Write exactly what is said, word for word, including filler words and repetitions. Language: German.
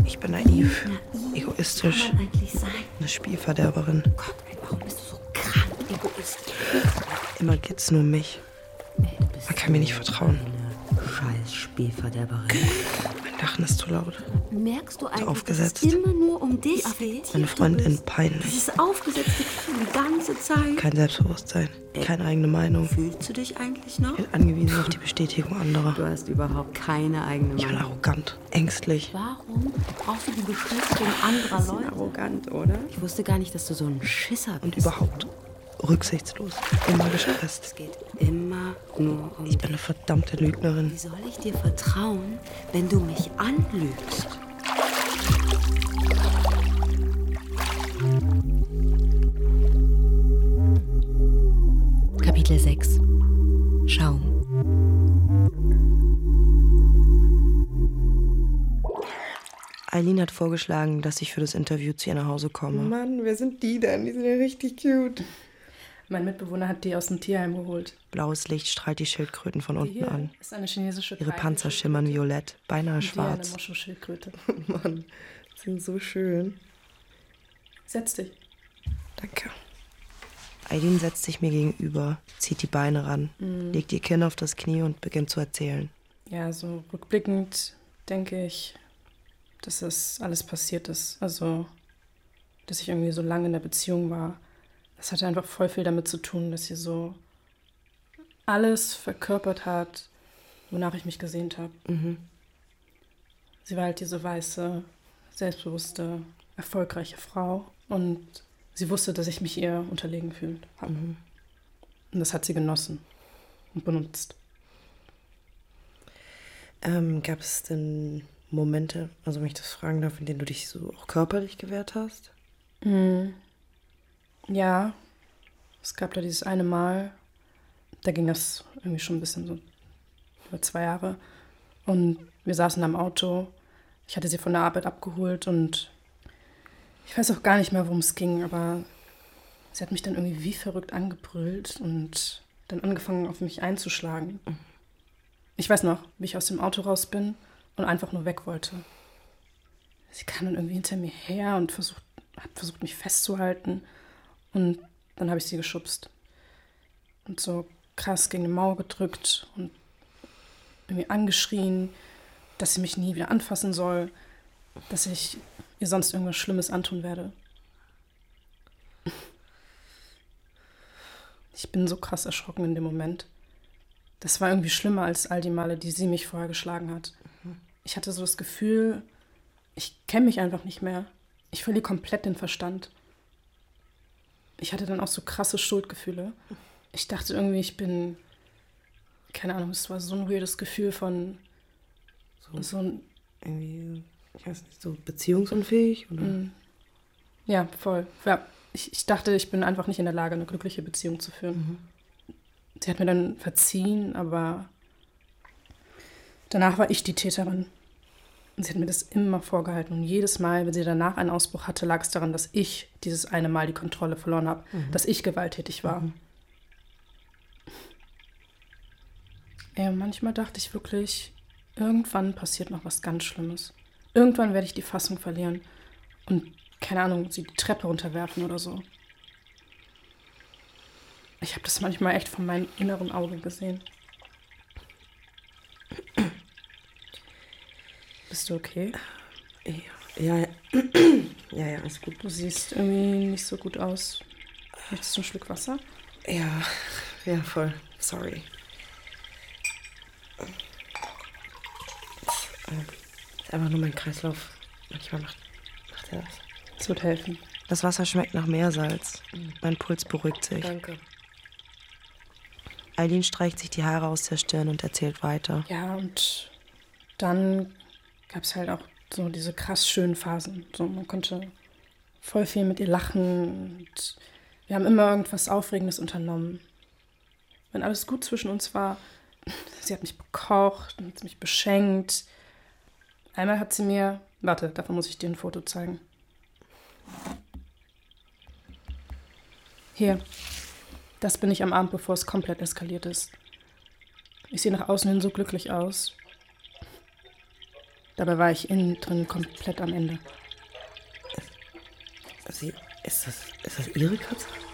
Ich bin naiv, naiv egoistisch, kann man eigentlich sein? eine Spielverderberin. Gott, warum bist du so krank egoistisch? Immer geht's nur um mich. Ey, du bist Man kann mir nicht vertrauen. eine scheiß Spielverderberin. Mein Lachen ist zu laut. Merkst du eigentlich, aufgesetzt. dass es immer nur um dich geht? Meine Freundin peinlich. Dieses aufgesetzte Gefühl die ganze Zeit. Kein Selbstbewusstsein, keine eigene Meinung. Fühlst du dich eigentlich noch? Ich bin angewiesen auf die Bestätigung anderer. Du hast überhaupt keine eigene Ich bin Meinung. arrogant, ängstlich. Warum brauchst du die Bestätigung anderer Leute? Arrogant, oder? Ich wusste gar nicht, dass du so ein Schisser bist. Und überhaupt rücksichtslos, immer gestresst. Es geht immer nur um Ich bin eine verdammte Lügnerin. Wie soll ich dir vertrauen, wenn du mich anlügst? Kapitel sechs. Schaum. Eileen hat vorgeschlagen, dass ich für das Interview zu ihr nach Hause komme. Mann, wer sind die denn? Die sind ja richtig cute. Mein Mitbewohner hat die aus dem Tierheim geholt. Blaues Licht strahlt die Schildkröten von unten Hier an. ist eine chinesische Ihre Panzer schimmern violett, beinahe Und hier eine schwarz. Moschusschildkröte. Mann, die sind so schön. Setz dich. Danke. Eileen setzt sich mir gegenüber, zieht die Beine ran, Mhm. legt ihr Kinn auf das Knie und beginnt zu erzählen. Ja, so rückblickend denke ich, dass das alles passiert ist. Also, dass ich irgendwie so lange in der Beziehung war. Das hatte einfach voll viel damit zu tun, dass sie so alles verkörpert hat, wonach ich mich gesehnt habe. Mhm. Sie war halt diese weiße, selbstbewusste, erfolgreiche Frau. Und sie wusste, dass ich mich ihr unterlegen fühlt habe. Mhm. Und das hat sie genossen und benutzt. Ähm, gab es denn Momente, also wenn ich das fragen darf, in denen du dich so auch körperlich gewehrt hast? Mhm. Ja, es gab da dieses eine Mal, da ging das irgendwie schon ein bisschen so über zwei Jahre. Und wir saßen am Auto. Ich hatte sie von der Arbeit abgeholt und ich weiß auch gar nicht mehr, worum es ging, aber sie hat mich dann irgendwie wie verrückt angebrüllt und dann angefangen, auf mich einzuschlagen. Ich weiß noch, wie ich aus dem Auto raus bin und einfach nur weg wollte. Sie kam dann irgendwie hinter mir her und versucht, hat versucht, mich festzuhalten. Und dann habe ich sie geschubst. Und so krass gegen die Mauer gedrückt und irgendwie angeschrien, dass sie mich nie wieder anfassen soll, dass ich ihr sonst irgendwas Schlimmes antun werde. Ich bin so krass erschrocken in dem Moment. Das war irgendwie schlimmer als all die Male, die sie mich vorher geschlagen hat. Ich hatte so das Gefühl, ich kenne mich einfach nicht mehr. Ich verliere komplett den Verstand. Ich hatte dann auch so krasse Schuldgefühle. Ich dachte irgendwie, ich bin, keine Ahnung, es war so ein weirdes Gefühl von So, so ein, irgendwie, ich weiß nicht, so beziehungsunfähig? Oder? mm, ja, voll. Ja, ich, ich dachte, ich bin einfach nicht in der Lage, eine glückliche Beziehung zu führen. Mhm. Sie hat mir dann verziehen, aber danach war ich die Täterin. Und sie hat mir das immer vorgehalten. Und jedes Mal, wenn sie danach einen Ausbruch hatte, lag es daran, dass ich dieses eine Mal die Kontrolle verloren habe, Mhm. dass ich gewalttätig war. Mhm. Ja, manchmal dachte ich wirklich, irgendwann passiert noch was ganz Schlimmes. Irgendwann werde ich die Fassung verlieren und, keine Ahnung, sie die Treppe runterwerfen oder so. Ich habe das manchmal echt von meinem inneren Auge gesehen. Bist du okay? Ja, ja. Ja, ja, alles gut. Du siehst irgendwie nicht so gut aus. Möchtest du ein Stück Wasser? Ja, ja, voll. Sorry. Ist einfach nur mein Kreislauf. Manchmal macht, macht er das. Das wird helfen. Das Wasser schmeckt nach Meersalz. Mein Puls beruhigt sich. Danke. Eileen streicht sich die Haare aus der Stirn und erzählt weiter. Ja, und dann gab es halt auch so diese krass schönen Phasen. So, man konnte voll viel mit ihr lachen und wir haben immer irgendwas Aufregendes unternommen. Wenn alles gut zwischen uns war, sie hat mich bekocht und mich beschenkt. Einmal hat sie mir, warte, davon muss ich dir ein Foto zeigen. Hier, das bin ich am Abend, bevor es komplett eskaliert ist. Ich sehe nach außen hin so glücklich aus. Dabei war ich innen drin komplett am Ende. Sie, ist das, ist das Ihre Katze?